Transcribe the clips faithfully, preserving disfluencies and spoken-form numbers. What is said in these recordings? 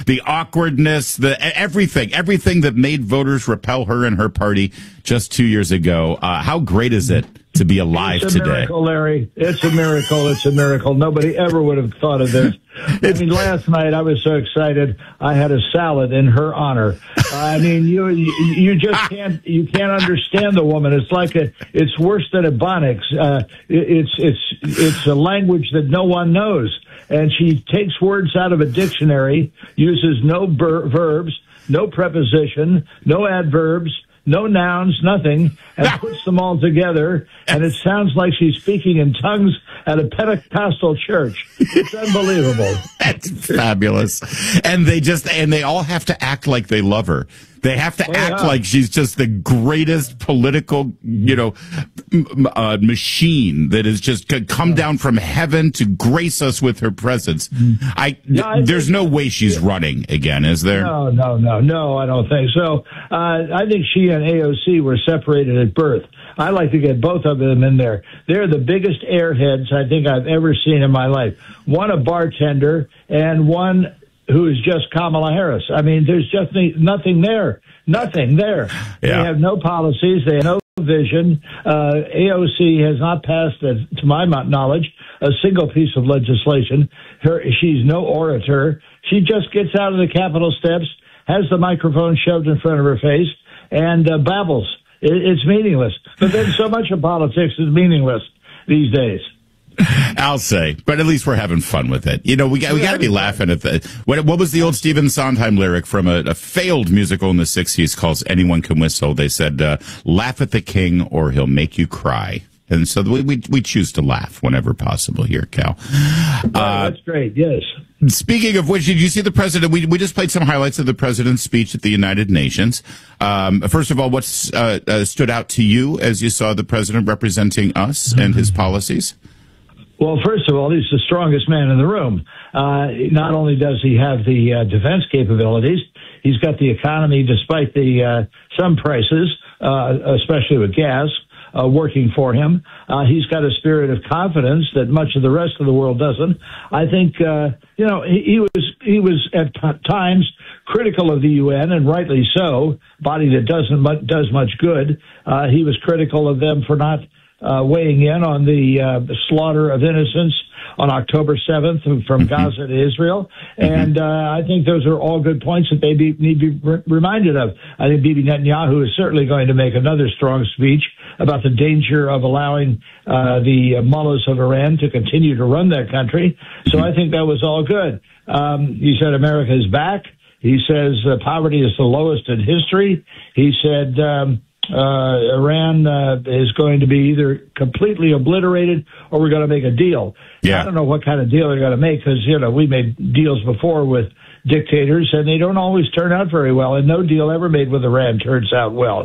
the awkwardness, the everything, everything that made voters repel her and her party just two years ago. Uh, how great is it to be alive it's a today? Miracle, Larry. It's a miracle. It's a miracle. Nobody ever would have thought of this. I mean, last night I was so excited. I had a salad in her honor. I mean, you you just can't you can't understand the woman. It's like a it's worse than Ebonics. Uh, it's it's it's a language that no one knows, and she takes words out of a dictionary, uses no ver- verbs, no preposition, no adverbs, no nouns, nothing, and puts them all together, and it sounds like she's speaking in tongues at a Pentecostal church. It's unbelievable. That's fabulous. And they just, and they all have to act like they love her. They have to oh, act yeah. like she's just the greatest political, you know, uh, machine that has just come down from heaven to grace us with her presence. I, no, I there's think, no way she's running again, is there? No, no, no, no, I don't think so. Uh, I think she and A O C were separated at birth. I like to get both of them in there. They're the biggest airheads I think I've ever seen in my life. One a bartender and one who is just Kamala Harris. I mean, there's just nothing there. Nothing there. Yeah. They have no policies. They have no vision. Uh, A O C has not passed, uh, to my knowledge, a single piece of legislation. Her, she's no orator. She just gets out of the Capitol steps, has the microphone shoved in front of her face, and uh, babbles. It, it's meaningless. But then so much of politics is meaningless these days. I'll say, but at least we're having fun with it. You know, we got we got to be laughing at the what, what was the old Stephen Sondheim lyric from a, a failed musical in the sixties called "Anyone Can Whistle"? They said, uh, "Laugh at the king, or he'll make you cry." And so we we, we choose to laugh whenever possible here, Cal. Uh, oh, that's great. Yes. Speaking of which, did you see the president? We we just played some highlights of the president's speech at the United Nations. Um, first of all, what uh, uh, stood out to you as you saw the president representing us and his policies? Well, first of all, he's the strongest man in the room. Uh, not only does he have the uh, defense capabilities, he's got the economy, despite the uh, some prices, uh, especially with gas, uh, working for him. Uh, he's got a spirit of confidence that much of the rest of the world doesn't. I think, uh, you know, he, he was he was at t- times critical of the U N, and rightly so, body that doesn't mu- does much good. Uh, he was critical of them for not Uh, weighing in on the uh, slaughter of innocents on October seventh from Gaza to Israel. And uh, I think those are all good points that they be, need to be re- reminded of. I think Bibi Netanyahu is certainly going to make another strong speech about the danger of allowing uh, the mullahs of Iran to continue to run their country. So I think that was all good. Um, he said America is back. He says uh, poverty is the lowest in history. He said Um, Uh, Iran uh, is going to be either completely obliterated or we're going to make a deal. Yeah. I don't know what kind of deal they're going to make because, you know, we made deals before with dictators and they don't always turn out very well. And no deal ever made with Iran turns out well.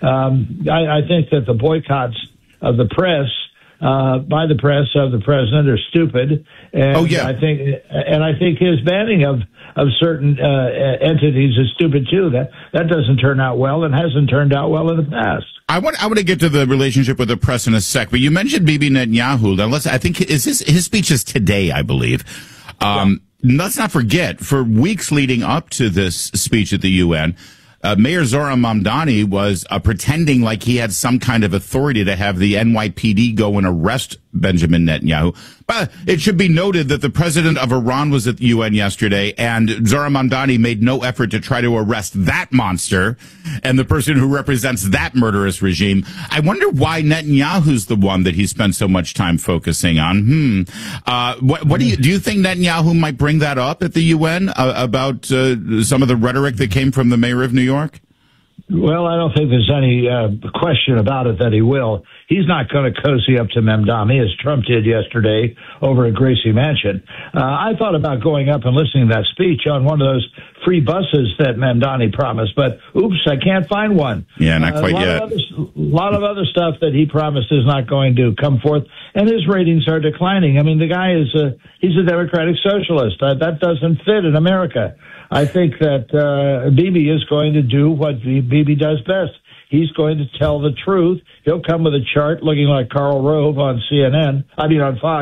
Um, I, I think that the boycotts of the press Uh, by the press of the president are stupid, and oh, yeah. I think, and I think his banning of of certain uh, entities is stupid too. That that doesn't turn out well, and hasn't turned out well in the past. I want I want to get to the relationship with the press in a sec, but you mentioned Bibi Netanyahu. Now, let's I think is his his speech is today, I believe. Um, yeah. Let's not forget, for weeks leading up to this speech at the U N. Uh, Mayor Zohran Mamdani was uh, pretending like he had some kind of authority to have the N Y P D go and arrest Benjamin Netanyahu. But it should be noted that the president of Iran was at the U N yesterday, and Zohran Mamdani made no effort to try to arrest that monster and the person who represents that murderous regime. I wonder why Netanyahu's the one that he spent so much time focusing on. Hmm. Uh, what, what do you do? You think Netanyahu might bring that up at the U N uh, about uh, some of the rhetoric that came from the mayor of New York? Well, I don't think there's any uh, question about it that he will. He's not going to cozy up to Mamdani as Trump did yesterday over at Gracie Mansion. Uh, I thought about going up and listening to that speech on one of those free buses that Mamdani promised, but oops, I can't find one. Yeah, not quite uh, a yet. A lot of other stuff that he promised is not going to come forth, and his ratings are declining. I mean, the guy is a, he's a democratic socialist. Uh, that doesn't fit in America. I think that uh, Bibi is going to do what Bibi does best. He's going to tell the truth. He'll come with a chart looking like Karl Rove on C N N, I mean on Fox,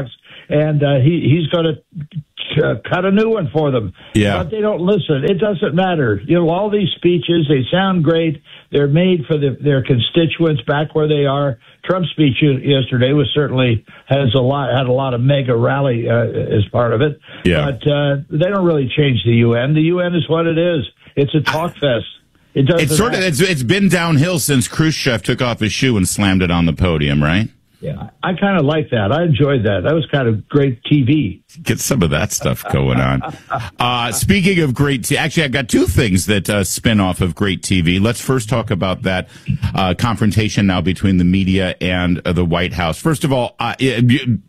and uh, he he's going to uh, cut a new one for them. Yeah. But they don't listen. It doesn't matter. You know, all these speeches, they sound great. They're made for the, their constituents back where they are. Trump's speech yesterday was certainly has a lot had a lot of mega rally uh, as part of it. Yeah. But uh, they don't really change the U N. The U N is what it is. It's a talk fest. It doesn't. It's sort of it's, it's been downhill since Khrushchev took off his shoe and slammed it on the podium, right? Yeah, I kind of like that. I enjoyed that. That was kind of great T V. Get some of that stuff going on. Uh, speaking of great T V, actually, I've got two things that uh, spin off of great T V. Let's first talk about that uh, confrontation now between the media and uh, the White House. First of all, uh, you,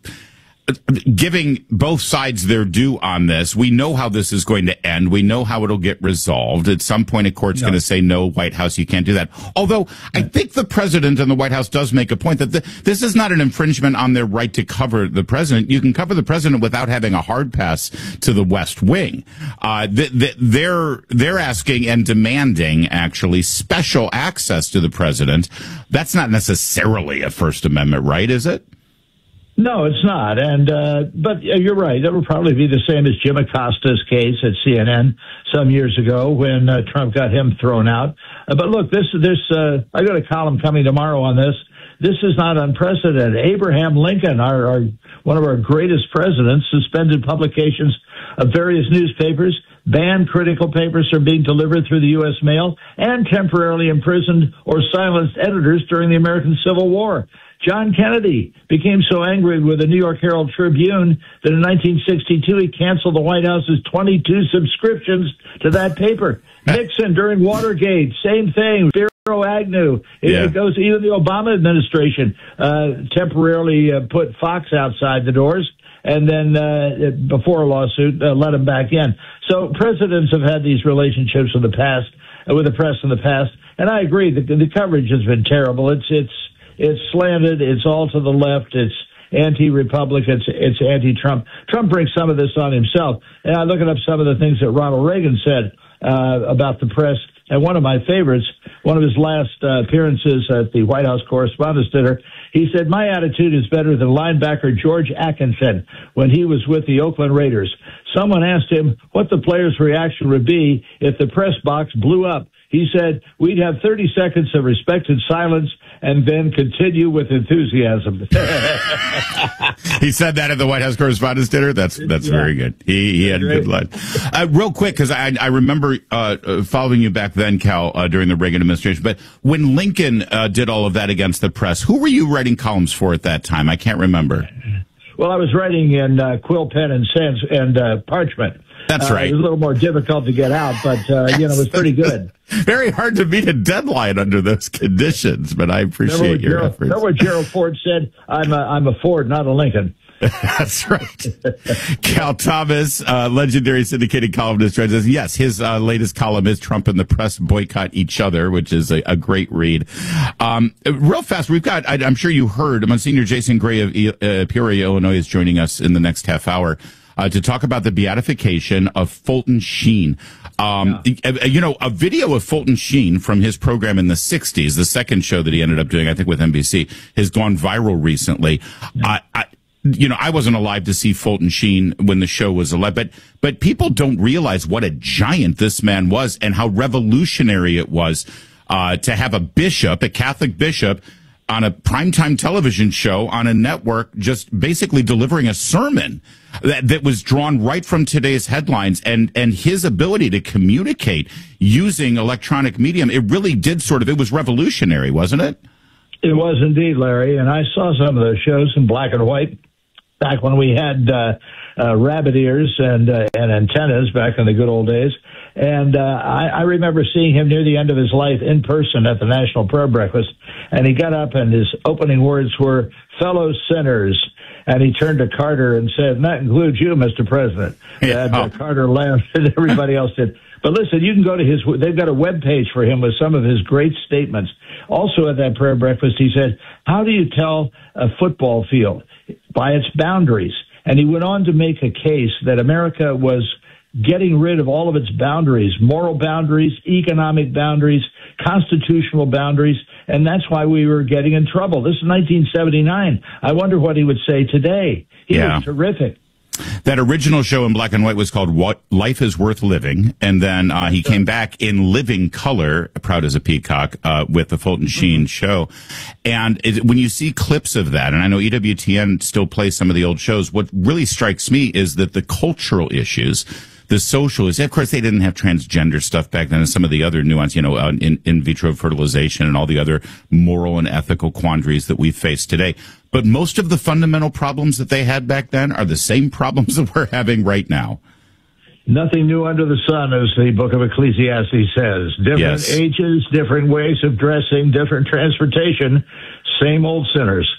giving both sides their due on this, we know how this is going to end. We know how it'll get resolved. At some point, a court's no. going to say, no, White House, you can't do that. Although I think the president and the White House does make a point that the, this is not an infringement on their right to cover the president. You can cover the president without having a hard pass to the West Wing. Uh, th- th- they're, they're asking and demanding, actually, special access to the president. That's not necessarily a First Amendment right, is it? No, it's not. And uh, but you're right. That would probably be the same as Jim Acosta's case at C N N some years ago when uh, Trump got him thrown out. Uh, but look, this this uh, I got a column coming tomorrow on this. This is not unprecedented. Abraham Lincoln, our, our one of our greatest presidents, suspended publications of various newspapers, banned critical papers from being delivered through the U S mail, and temporarily imprisoned or silenced editors during the American Civil War. John Kennedy became so angry with the New York Herald Tribune that in nineteen sixty-two he canceled the White House's twenty-two subscriptions to that paper. Nixon during Watergate, same thing. Spiro Agnew. It, yeah. it goes, even the Obama administration uh, temporarily uh, put Fox outside the doors, and then uh, before a lawsuit, uh, let him back in. So presidents have had these relationships with the past, uh, with the press in the past, and I agree that the coverage has been terrible. It's it's It's slanted. It's all to the left. It's anti-Republic. It's, it's anti-Trump. Trump brings some of this on himself. And I'm looking up some of the things that Ronald Reagan said uh, about the press. And one of my favorites, one of his last uh, appearances at the White House Correspondents' Dinner, he said, my attitude is better than linebacker George Atkinson when he was with the Oakland Raiders. Someone asked him what the player's reaction would be if the press box blew up. He said, we'd have thirty seconds of respected silence and then continue with enthusiasm. He said that at the White House Correspondents' Dinner? That's that's yeah. very good. He, he had a good line. Uh, real quick, because I, I remember uh, following you back then, Cal, uh, during the Reagan administration. But when Lincoln uh, did all of that against the press, who were you writing columns for at that time? I can't remember. Well, I was writing in uh, quill pen and sans and uh, parchment. That's right. Uh, it was a little more difficult to get out, but, uh, you know, it was pretty good. Very hard to meet a deadline under those conditions, but I appreciate your Gerald, efforts. Remember what Gerald Ford said? I'm a, I'm a Ford, not a Lincoln. That's right. Cal Thomas, uh, legendary syndicated columnist, joins us. Yes, his uh, latest column is Trump and the Press Boycott Each Other, which is a, a great read. Um, real fast, we've got, I, I'm sure you heard, Monsignor Jason Gray of uh, Peoria, Illinois is joining us in the next half hour. Uh, to talk about the beatification of Fulton Sheen. Um, yeah. You know, a video of Fulton Sheen from his program in the sixties, the second show that he ended up doing, I think, with N B C, has gone viral recently. Yeah. I, I, you know, I wasn't alive to see Fulton Sheen when the show was alive, but, but people don't realize what a giant this man was and how revolutionary it was uh, to have a bishop, a Catholic bishop, on a primetime television show on a network, just basically delivering a sermon that, that was drawn right from today's headlines, and, and his ability to communicate using electronic medium, it really did sort of, it was revolutionary, wasn't it? It was indeed, Larry, and I saw some of those shows in black and white back when we had uh, uh, rabbit ears and, uh, and antennas back in the good old days. And uh, I, I remember seeing him near the end of his life in person at the National Prayer Breakfast. And he got up and his opening words were, fellow sinners. And he turned to Carter and said, and that includes you, Mister President. Yeah. And uh, Carter laughed and everybody else did. But listen, you can go to his, they've got a web page for him with some of his great statements. Also at that prayer breakfast, he said, how do you tell a football field? By its boundaries. And he went on to make a case that America was getting rid of all of its boundaries, moral boundaries, economic boundaries, constitutional boundaries, and that's why we were getting in trouble. This is nineteen seventy-nine. I wonder what he would say today. He Yeah. was terrific. That original show in black and white was called What Life is Worth Living. And then uh, he came back in living color, proud as a peacock, uh, with the Fulton Sheen mm-hmm. show. And it, when you see clips of that, and I know E W T N still plays some of the old shows, what really strikes me is that the cultural issues, the social issues, of course, they didn't have transgender stuff back then and some of the other nuance, you know, uh, in, in vitro fertilization and all the other moral and ethical quandaries that we face today. But most of the fundamental problems that they had back then are the same problems that we're having right now. Nothing new under the sun, as the book of Ecclesiastes says. Different yes. ages, different ways of dressing, different transportation, same old sinners.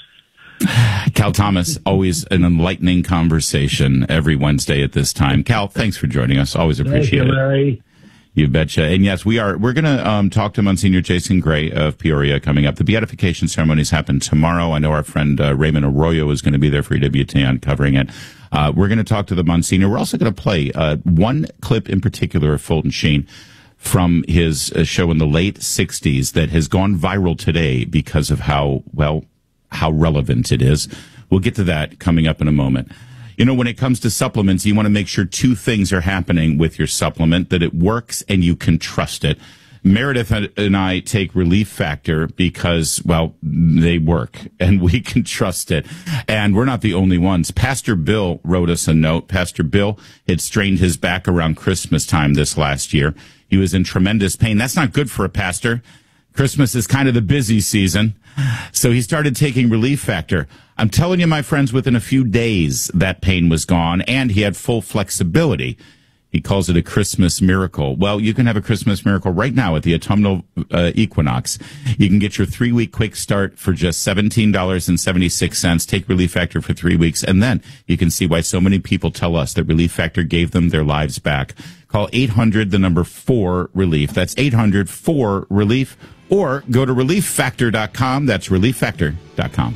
Cal Thomas, always an enlightening conversation every Wednesday at this time. Cal, thanks for joining us. Always appreciate Thank you, it. Larry. You betcha. And yes, we are, we're going to um, talk to Monsignor Jason Gray of Peoria coming up. The beatification ceremonies happen tomorrow. I know our friend uh, Raymond Arroyo is going to be there for E W T N covering it. Uh, we're going to talk to the Monsignor. We're also going to play uh, one clip in particular of Fulton Sheen from his uh, show in the late sixties that has gone viral today because of how, well, how relevant it is. We'll get to that coming up in a moment. You know, when it comes to supplements, you want to make sure two things are happening with your supplement, that it works and you can trust it. Meredith and I take Relief Factor because, well, they work and we can trust it. And we're not the only ones. Pastor Bill wrote us a note. Pastor Bill had strained his back around Christmas time this last year. He was in tremendous pain. That's not good for a pastor. Christmas is kind of the busy season. So he started taking Relief Factor. I'm telling you, my friends, within a few days, that pain was gone and he had full flexibility. He calls it a Christmas miracle. Well, you can have a Christmas miracle right now at the autumnal uh, equinox. You can get your three-week quick start for just seventeen dollars and seventy-six cents. Take Relief Factor for three weeks, and then you can see why so many people tell us that Relief Factor gave them their lives back. Call eight hundred, the number four, relief. That's eight hundred, four, relief. Or go to relief factor dot com. That's relief factor dot com.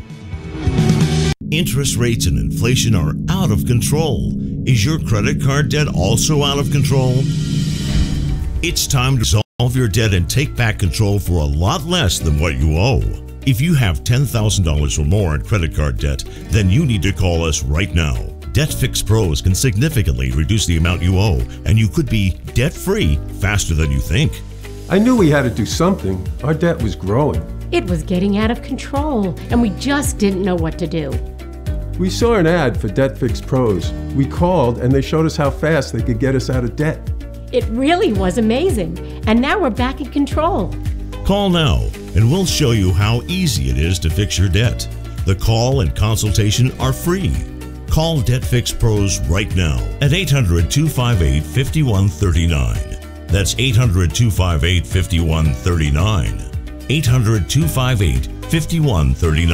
Interest rates and inflation are out of control. Is your credit card debt also out of control? It's time to solve your debt and take back control for a lot less than what you owe. If you have ten thousand dollars or more in credit card debt, then you need to call us right now. DebtFix Pros can significantly reduce the amount you owe, and you could be debt-free faster than you think. I knew we had to do something. Our debt was growing. It was getting out of control, and we just didn't know what to do. We saw an ad for DebtFix Pros. We called, and they showed us how fast they could get us out of debt. It really was amazing, and now we're back in control. Call now, and we'll show you how easy it is to fix your debt. The call and consultation are free. Call DebtFix Pros right now at eight hundred, two five eight, five one three nine. That's eight hundred, two five eight, five one three nine. eight hundred, two five eight, five one three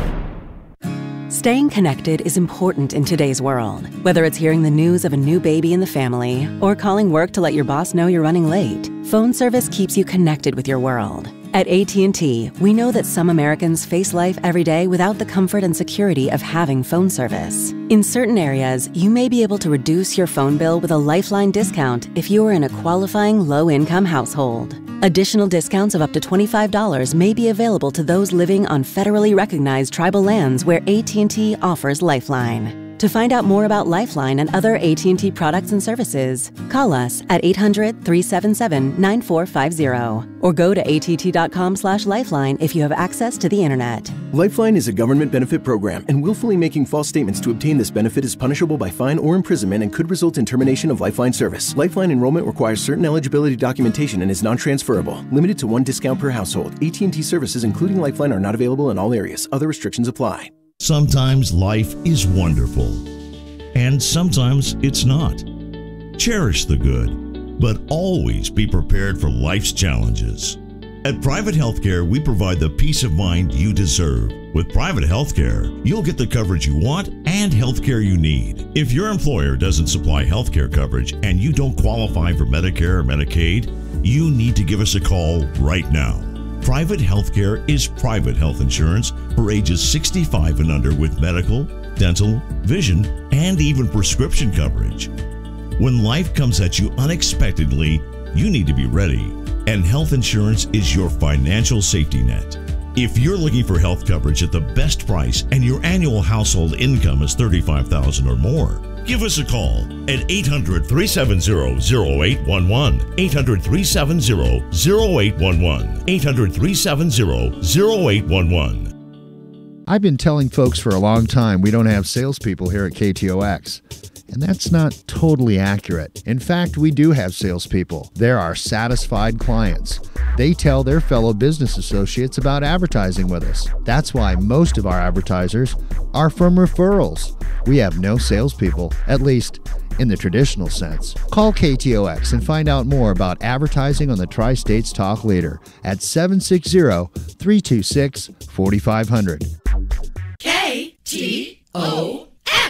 nine. Staying connected is important in today's world. Whether it's hearing the news of a new baby in the family or calling work to let your boss know you're running late, phone service keeps you connected with your world. At A T and T, we know that some Americans face life every day without the comfort and security of having phone service. In certain areas, you may be able to reduce your phone bill with a Lifeline discount if you are in a qualifying low-income household. Additional discounts of up to twenty-five dollars may be available to those living on federally recognized tribal lands where A T and T offers Lifeline. To find out more about Lifeline and other A T and T products and services, call us at eight hundred, three seven seven, nine four five zero or go to A T T dot com slash lifeline if you have access to the internet. Lifeline is a government benefit program, and willfully making false statements to obtain this benefit is punishable by fine or imprisonment and could result in termination of Lifeline service. Lifeline enrollment requires certain eligibility documentation and is non-transferable. Limited to one discount per household. A T and T services, including Lifeline, are not available in all areas. Other restrictions apply. Sometimes life is wonderful, and sometimes it's not. Cherish the good, but always be prepared for life's challenges. At Private Healthcare, we provide the peace of mind you deserve. With Private Healthcare, you'll get the coverage you want and healthcare you need. If your employer doesn't supply healthcare coverage and you don't qualify for Medicare or Medicaid, you need to give us a call right now. Private Healthcare is private health insurance for ages sixty-five and under with medical, dental, vision, and even prescription coverage. When life comes at you unexpectedly, you need to be ready. and health insurance is your financial safety net. If you're looking for health coverage at the best price and your annual household income is thirty-five thousand dollars or more, give us a call at eight hundred, three seven zero, zero eight one one, eight hundred, three seven zero, zero eight one one, eight hundred, three seven zero, zero eight one one. I've been telling folks for a long time we don't have salespeople here at K T O X. And that's not totally accurate. In fact, we do have salespeople. They're our satisfied clients. They tell their fellow business associates about advertising with us. That's why most of our advertisers are from referrals. We have no salespeople, at least in the traditional sense. Call K T O X and find out more about advertising on the Tri-States Talk Leader at seven six zero, three two six, four five zero zero. K T O